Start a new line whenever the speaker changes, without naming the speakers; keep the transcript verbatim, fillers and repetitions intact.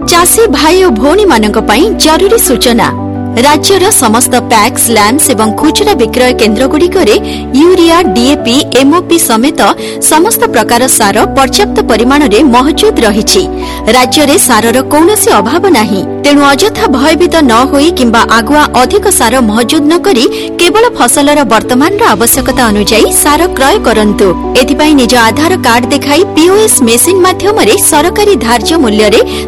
चाषी भाई और भौणी मानक पई जरूरी सूचना। राज्यर समस्त पैक्स लैंप्स एवं खुचरा विक्रय केन्द्र गुड़िकरे यूरिया डीएपी एमओपी समेत समस्त प्रकार सार पर्याप्त परिमाण रे मौजूद रही। राज्य रे सारर कौनसी अभाव नाही। तेणु अजथा भयभीत न होई किंबा आगुआ अधिक सार मौजूद न करी केवल फसलर वर्तमान आवश्यकता अनुसार सार क्रय करंतु। एथिपाई निज आधार कार्ड देखाई पीओएस मेसिन माध्यम रे सरकारी धार्य मूल्य रे